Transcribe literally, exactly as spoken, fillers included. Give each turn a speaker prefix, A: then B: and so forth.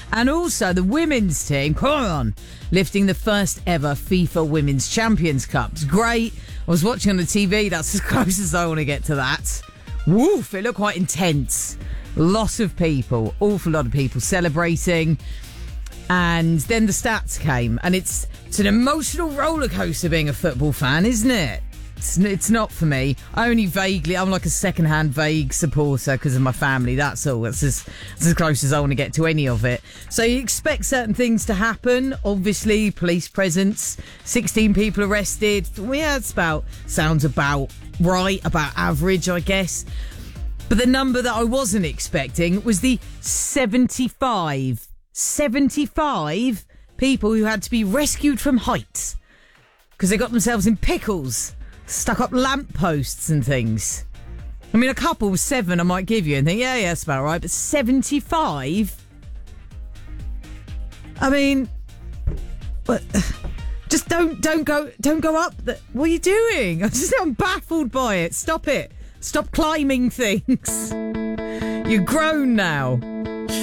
A: And also the women's team, come on, lifting the first ever FIFA Women's Champions Cup. It's great. I was watching on the T V. That's as close as I want to get to that. Woof, it looked quite intense. Lots of people, awful lot of people celebrating. And then the stats came, and it's it's an emotional roller coaster being a football fan, isn't it? It's, it's not for me. I only vaguely, I'm like a second-hand vague supporter because of my family, that's all. That's as, that's as close as I want to get to any of it. So you expect certain things to happen. Obviously, police presence, sixteen people arrested. Well, yeah, it's about, sounds about right, about average, I guess. But the number that I wasn't expecting was the seventy-five. seventy-five people who had to be rescued from heights because they got themselves in pickles, stuck up lampposts and things. I mean, a couple was seven I might give you and think, yeah, yeah, that's about right. But seventy-five? I mean, but just don't don't go don't go up. The, what are you doing? I'm just I'm baffled by it. Stop it. Stop climbing things. You're grown now.